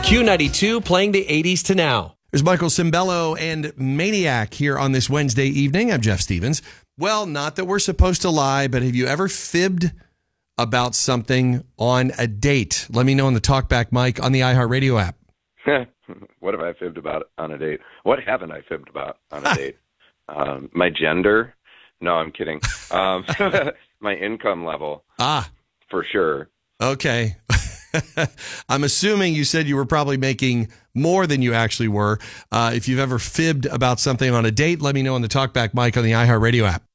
Q92 playing the 80s to now. There's Michael Cimbello and Maniac here on this Wednesday evening. I'm Jeff Stevens. Well, not that we're supposed to lie, but have you ever fibbed about something on a date? Let me know on the Talkback mic on the iHeartRadio app. What have I fibbed about on a date? What haven't I fibbed about on a date? My gender? No, I'm kidding. My income level. For sure. Okay. I'm assuming you said you were probably making more than you actually were. If you've ever fibbed about something on a date, let me know on the Talkback mic on the iHeartRadio app.